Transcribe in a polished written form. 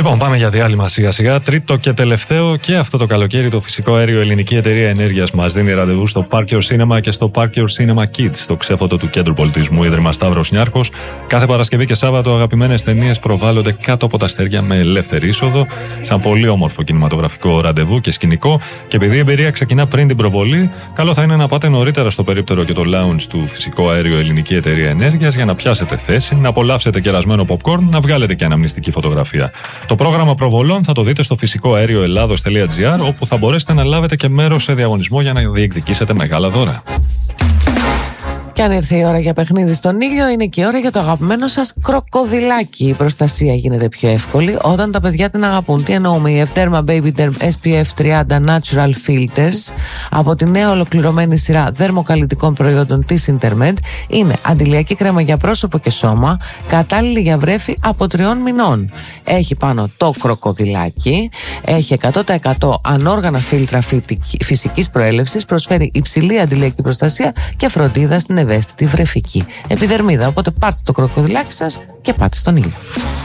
Λοιπόν, πάμε για διάλειμμα σιγά-σιγά. Τρίτο και τελευταίο και αυτό το καλοκαίρι το φυσικό αέριο Ελληνική Εταιρεία Ενέργειας μας δίνει ραντεβού στο Park Your Cinema και στο Park Your Cinema Kids, στο ξέφωτο του Κέντρου Πολιτισμού Ίδρυμα Σταύρος Νιάρχος. Κάθε Παρασκευή και Σάββατο αγαπημένες ταινίες προβάλλονται κάτω από τα αστέρια με ελεύθερη είσοδο, σαν πολύ όμορφο κινηματογραφικό ραντεβού και σκηνικό. Και επειδή η εμπειρία ξεκινά πριν την προβολή, καλό θα είναι να πάτε νωρίτερα στο περίπτερο και το lounge του φυσικό αέριο Ελληνική Εταιρεία Ενέργειας για να πιάσετε θέση, να απολαύσετε κερασμένο popcorn, να βγάλετε και αναμνηστική φωτογραφία. Το πρόγραμμα προβολών θα το δείτε στο φυσικοαέρioελλάδος.gr, όπου θα μπορέσετε να λάβετε και μέρος σε διαγωνισμό για να διεκδικήσετε μεγάλα δώρα. Και αν ήρθε η ώρα για παιχνίδι στον ήλιο, είναι και η ώρα για το αγαπημένο σας κροκοδιλάκι. Η προστασία γίνεται πιο εύκολη όταν τα παιδιά την αγαπούν. Τι εννοούμε? Η Ευτέρμα Baby Derm SPF 30 Natural Filters από τη νέα ολοκληρωμένη σειρά δερμοκαλλιτικών προϊόντων της Intermed είναι αντιλιακή κρέμα για πρόσωπο και σώμα, κατάλληλη για βρέφη από 3 μηνών. Έχει πάνω το κροκοδιλάκι, έχει 100% ανόργανα φίλτρα φυσικής προέλευσης, προσφέρει υψηλή αντιλιακή προστασία και φροντίδα στην ευαίσθητη βρεφική επιδερμίδα. Οπότε πάρτε το κροκοδιλάκι σας και πάτε στον ήλιο.